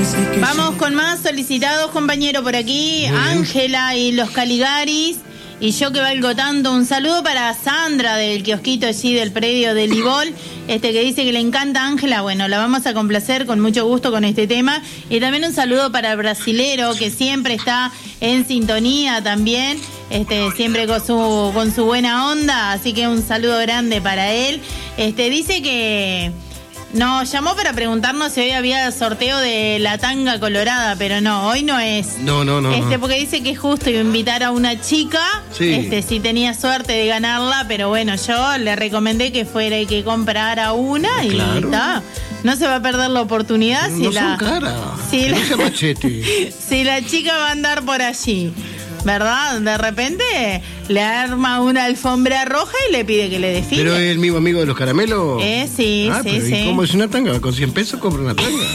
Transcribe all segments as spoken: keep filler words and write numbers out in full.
Vamos con más solicitados, compañero, por aquí. Ángela y los Caligaris. Y yo que valgo tanto, un saludo para Sandra del kiosquito allí del predio de Libol, este que dice que le encanta Ángela. Bueno, la vamos a complacer con mucho gusto con este tema. Y también un saludo para el brasilero que siempre está en sintonía también, este siempre con su con su buena onda, así que un saludo grande para él. Este dice que nos llamó para preguntarnos si hoy había sorteo de la tanga colorada, pero no, hoy no es. No, no, no. Este, no. porque dice que es justo invitar a una chica, sí. este, si tenía suerte de ganarla, pero bueno, yo le recomendé que fuera y que comprara una y claro. está. No se va a perder la oportunidad no si son la. Cara. Si la, ese machete. si la chica va a andar por allí. ¿Verdad? De repente le arma una alfombra roja y le pide que le define. ¿Pero es el mismo amigo de los caramelos? Eh, sí, ah, sí, pero sí. ¿y cómo es una tanga? ¿Con cien pesos compra una tanga?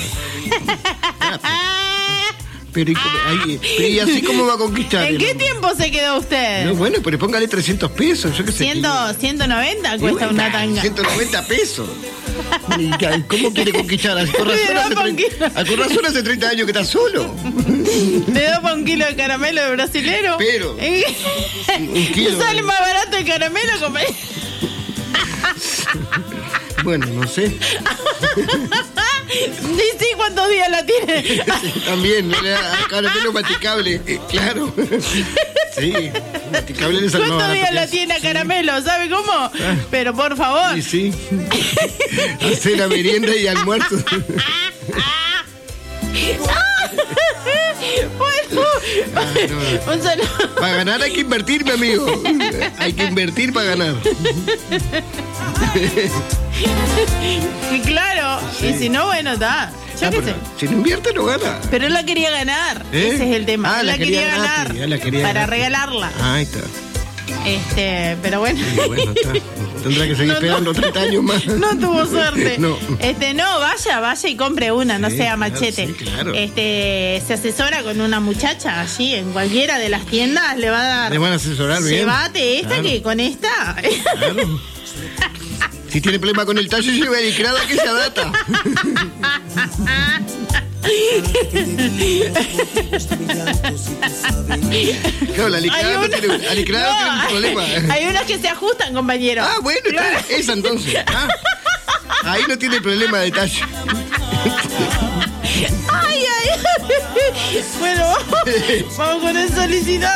Pero, ¿y, ahí, pero ¿y así cómo va a conquistar? ¿En qué tiempo se quedó usted? No, bueno, pero póngale trescientos pesos, yo qué sé. ciento noventa cuesta una tanga. ciento noventa pesos. ¿Y cómo quiere conquistar? A Corazón hace, treinta, a Corazón hace treinta años que está solo. ¿Le da para un kilo de caramelo de brasilero? Pero. Un kilo. ¿Sale más barato el caramelo, compañero? Bueno, no sé. Sí, sí, ¿cuántos días la tiene? También, caramelo masticable, eh, claro. Sí, masticable de salmón. ¿Cuántos días la tiene a caramelo? ¿Sabe cómo? Ah. Pero por favor. Sí, sí. Hacer la merienda y almuerzo. Bueno, ah, no. Un saludo. Para ganar hay que invertir, mi amigo. Hay que invertir para ganar. Y claro, sí. Y si no, bueno, está. Yo ah, qué sé. Si no invierte, no gana. Pero él la quería ganar. ¿Eh? Ese es el tema. Ah, él la, la quería, quería ganar. ganar la quería para ganar. regalarla. Ah, ahí está. Este, pero bueno. Sí, bueno, está. Tendrá que seguir no, esperando no, treinta años más. No tuvo suerte. No. Este, no, vaya, vaya y compre una, no sí, sea machete. Claro, sí, claro. Este, se asesora con una muchacha allí en cualquiera de las tiendas, le va a dar. Le van a asesorar bien. Llévate esta, claro. Que con esta. Claro. Si tiene problema con el tallo, lleva Alicrada que se adapta. Claro, la Alicrada no tiene, Alicrada no, no tiene un problema. Hay unas que se ajustan, compañero. Ah, bueno, claro. Esa entonces. Ah, ahí no tiene problema de tallo. Ay, ay. Bueno, vamos, vamos con el solicitado.